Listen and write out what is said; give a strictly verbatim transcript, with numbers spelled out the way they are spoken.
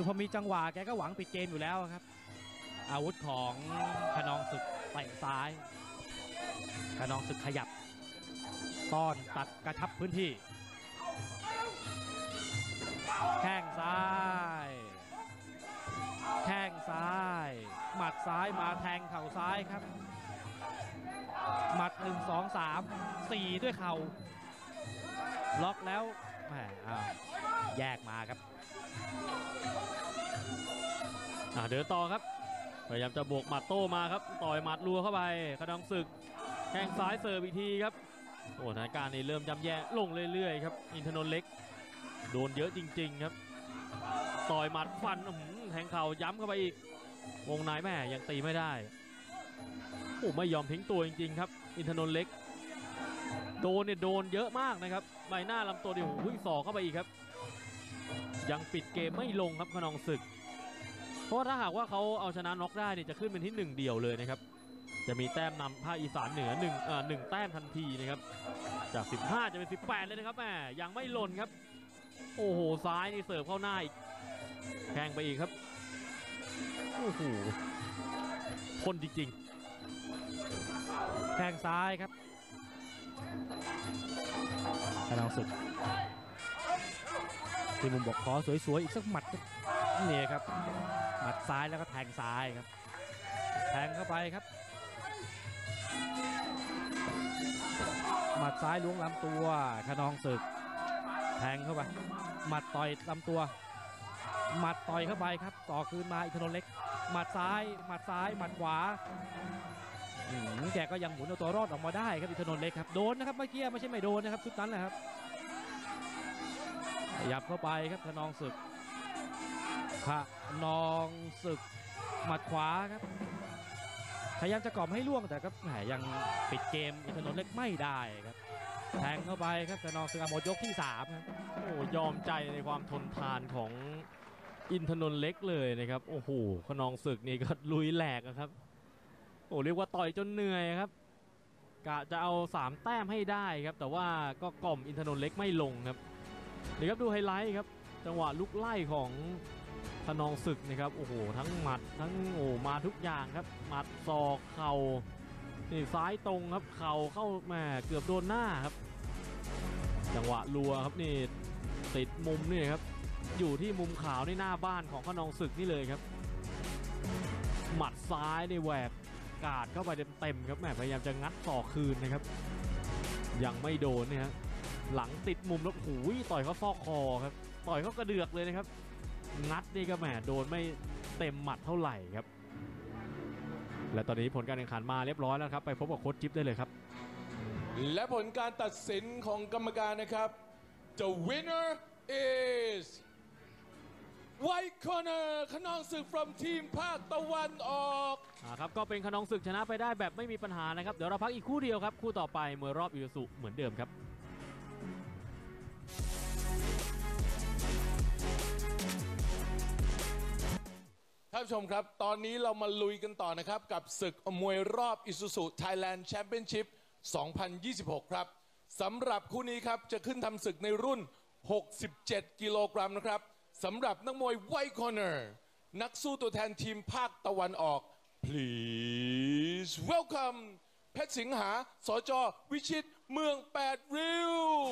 พอมีจังหวะแกก็หวังปิดเกมอยู่แล้วครับอาวุธของขนองศึกเตะซ้ายขนองศึกขยับต้อนตัดกระชับพื้นที่แข้งซ้ายแข้งซ้ายหมัดซ้ายมาแทงเข่าซ้ายครับหมัดหนึ่งสองสามสี่ด้วยเข่าล็อกแล้วแหมแยกมาครับเดินต่อครับพยายามจะบวกหมัดโต้มาครับต่อยหมัดรัวเข้าไปขนองศึกแข้งซ้ายเสิร์ฟอีกทีครับโอ้สถานการณ์นี้เริ่มย่ำแย่ลงเรื่อยๆครับอินทนนท์เล็กโดนเยอะจริงๆครับต่อยหมัดฟันแทงเข่าย้ำเข้าไปอีกวงในแม่ยังตีไม่ได้โอ้ไม่ยอมทิ้งตัวจริงๆครับอินทนนท์เล็กโดนเนี่ยโดนเยอะมากนะครับใบหน้าลำตัวดิโอ้โหสอกเข้าไปอีกครับยังปิดเกมไม่ลงครับขนองศึกเพราะถ้าหากว่าเขาเอาชนะน็อกได้เนี่ยจะขึ้นเป็นที่หนึ่งเดียวเลยนะครับจะมีแต้มนำภาคอีสานเหนือหนึ่งเอ่อหนึ่งแต้มทันทีนะครับจากสิบห้าจะเป็นสิบแปดเลยนะครับแม่ยังไม่หล่นครับโอ้โหซ้ายนี่เสิร์ฟเข้าหน้าอีกแข่งไปอีกครับโอ้โหคนจริงๆแข้งซ้ายครับขนองศึกที่มุมบอกขอสวยๆอีกสักหมัดนี่ครับหมัดซ้ายแล้วก็แทงซ้ายครับแทงเข้าไปครับหมัดซ้ายล้วงลำตัวขนองศึกแทงเข้าไปหมัดต่อยลำตัวหมัดต่อยเข้าไปครับต่อคืนมาอินทนนท์เล็กหมัดซ้ายหมัดซ้ายหมัดขวาแกก็ยังหมุนเอาตัวรอดออกมาได้ครับอินทนนท์เล็กครับโดนนะครับเมื่อกี้ไม่ใช่ไม่โดนนะครับชุดนั้นแหละครับขยับเข้าไปครับขนองศึกขนองศึกหมัดขวาครับพยายามจะกล่อมให้ล่วงแต่ก็แหมยังปิดเกมอินทนนท์เล็กไม่ได้ครับแทงเข้าไปครับขนองศึกหมดยกที่สามครับโอ้ยอมใจในความทนทานของอินทนนท์เล็กเลยนะครับโอ้โหขนองศึกนี่ก็ลุยแหลกครับโอ้เรียกว่าต่อยจนเหนื่อยครับกะจะเอาสามแต้มให้ได้ครับแต่ว่าก็กล่อมอินทนนท์เล็กไม่ลงครับนี่ครับดูไฮไลท์ครับจังหวะลุกไล่ของขนองศึกนะครับโอ้โหทั้งหมัดทั้งโอ้มาทุกอย่างครับหมัดศอกเข่านี่ซ้ายตรงครับเข่าเข้าแม่เกือบโดนหน้าครับจังหวะรัวครับนี่ติดมุมนี่ครับอยู่ที่มุมขาวในหน้าบ้านของขนองศึกนี่เลยครับหมัดซ้ายนี่แหวกกาดเข้าไปเต็มๆครับแม่พยายามจะงัดศอกคืนนะครับยังไม่โดนเนี่ยฮะหลังติดมุมแล้วหูยต่อยเขาซอกคอครับต่อยเขากระเดือกเลยนะครับงัดนี่ก็แหมโดนไม่เต็มหมัดเท่าไหร่ครับและตอนนี้ผลการแข่งขันมาเรียบร้อยแล้วครับไปพบกับโค้ชจิ๊บได้เลยครับและผลการตัดสินของกรรมการนะครับ The winner is White Corner ขนองศึก from ทีมภาคตะวันออกอ่าครับก็เป็นขนองศึกชนะไปได้แบบไม่มีปัญหานะครับเดี๋ยวเราพักอีกคู่เดียวครับคู่ต่อไปมวยรอบอิซูซุเหมือนเดิมครับท่านผู้ชมครับตอนนี้เรามาลุยกันต่อนะครับกับศึกมวยรอบ Isuzu Thailand Championship สองพันยี่สิบหก ครับสำหรับคู่นี้ครับจะขึ้นทำศึกในรุ่นหกสิบเจ็ดกิโลกรัมนะครับสำหรับนักมวย White Corner นักสู้ตัวแทนทีมภาคตะวันออก Please welcome เพชรสิงหาสจ.วิชิตเมืองแปดริ้ว